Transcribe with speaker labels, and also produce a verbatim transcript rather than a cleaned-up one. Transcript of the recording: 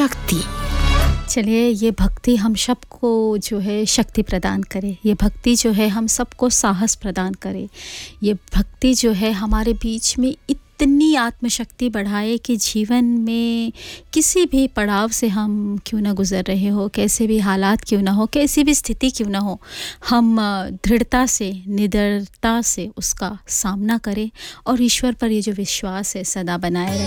Speaker 1: शक्ति। चलिए ये भक्ति हम सबको जो है शक्ति प्रदान करे, ये भक्ति जो है हम सबको साहस प्रदान करे, ये भक्ति जो है हमारे बीच में इतनी आत्मशक्ति बढ़ाए कि जीवन में किसी भी पड़ाव से हम क्यों ना गुज़र रहे हो, कैसे भी हालात क्यों ना हो, कैसी भी स्थिति क्यों ना हो, हम दृढ़ता से निडरता से उसका सामना करें और ईश्वर पर ये जो विश्वास है सदा बनाए रखें।